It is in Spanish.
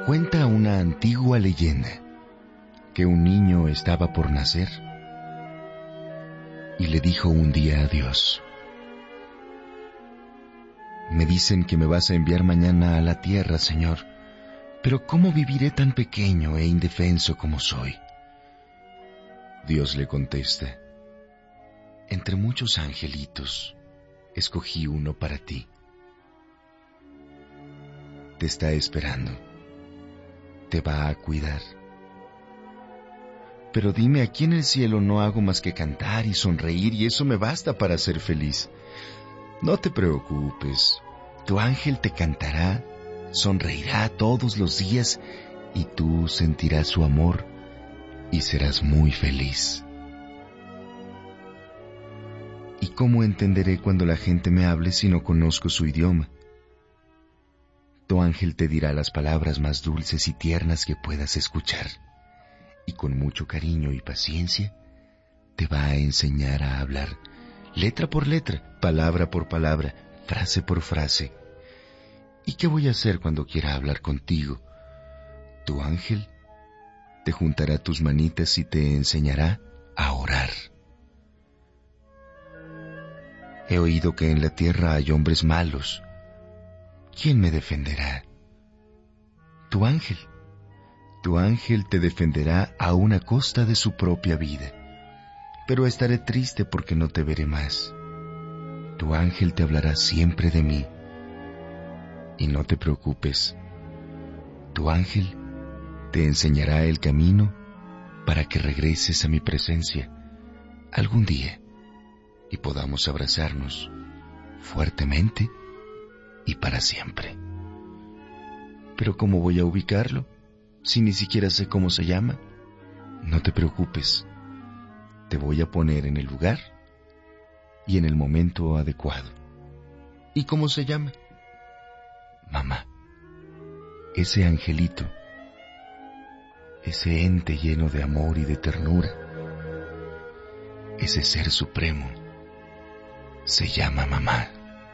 Cuenta una antigua leyenda que un niño estaba por nacer y le dijo un día a Dios: me dicen que me vas a enviar mañana a la tierra, Señor, pero ¿cómo viviré tan pequeño e indefenso como soy? Dios le contesta: entre muchos angelitos, escogí uno para ti. Te está esperando. Te va a cuidar. Pero dime, aquí en el cielo no hago más que cantar y sonreír, y eso me basta para ser feliz. No te preocupes. Tu ángel te cantará, sonreirá todos los días, y tú sentirás su amor y serás muy feliz. ¿Y cómo entenderé cuando la gente me hable si no conozco su idioma? Tu ángel te dirá las palabras más dulces y tiernas que puedas escuchar, y con mucho cariño y paciencia te va a enseñar a hablar, letra por letra, palabra por palabra, frase por frase. ¿Y qué voy a hacer cuando quiera hablar contigo? Tu ángel te juntará tus manitas y te enseñará a orar. He oído que en la tierra hay hombres malos. ¿Quién me defenderá? Tu ángel. Tu ángel te defenderá aún a costa de su propia vida. Pero estaré triste porque no te veré más. Tu ángel te hablará siempre de mí. Y no te preocupes. Tu ángel te enseñará el camino para que regreses a mi presencia algún día y podamos abrazarnos fuertemente y para siempre. Pero ¿cómo voy a ubicarlo si ni siquiera sé cómo se llama? No te preocupes. Te voy a poner en el lugar y en el momento adecuado. ¿Y cómo se llama? Mamá. Ese angelito, ese ente lleno de amor y de ternura, ese ser supremo, se llama mamá.